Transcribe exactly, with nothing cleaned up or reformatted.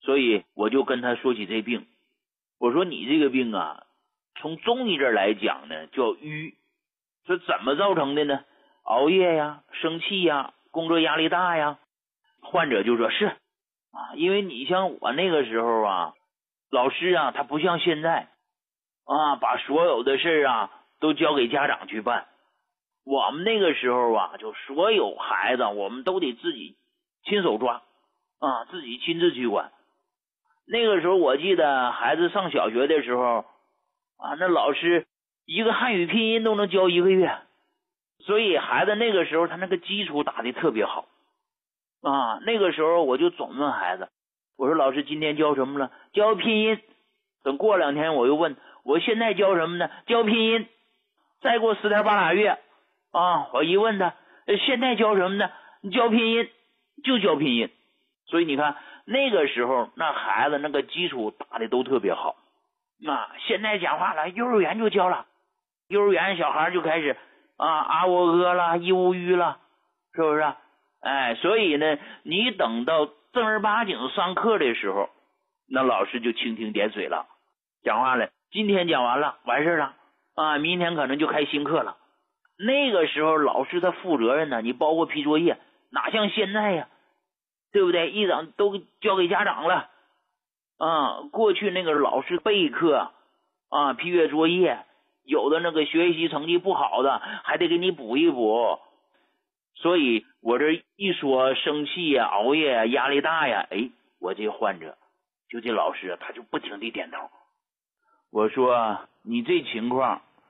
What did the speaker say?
所以我就跟他说起这病，我说你这个病啊，从中医这来讲呢叫瘀，是怎么造成的呢？熬夜呀，生气呀，工作压力大呀。患者就说是啊，因为你像我那个时候啊，老师啊他不像现在啊把所有的事啊都交给家长去办，我们那个时候啊就所有孩子我们都得自己亲手抓啊，自己亲自去管。那个时候我记得孩子上小学的时候啊，那老师一个汉语拼音都能教一个月，所以孩子那个时候他那个基础打得特别好啊。那个时候我就总问孩子，我说老师今天教什么了？教拼音。等过两天我又问，我现在教什么呢？教拼音。再过十天八俩月啊，我一问他现在教什么呢？教拼音，就教拼音。所以你看那个时候那孩子那个基础打的都特别好啊。现在讲话了，幼儿园就教了，幼儿园小孩就开始啊啊喔呃了，一乌吁了，是不是？哎，所以呢你等到正儿八经上课的时候，那老师就蜻蜓点水了，讲话了，今天讲完了完事了啊，明天可能就开新课了。那个时候老师他负责任呢，你包括批作业哪像现在呀，对不对？一整都交给家长了啊。过去那个老师备课啊，批阅作业，有的那个学习成绩不好的还得给你补一补。所以我这一说生气呀、熬夜呀、压力大呀，哎，我这患者就这老师他就不停地点头。我说你这情况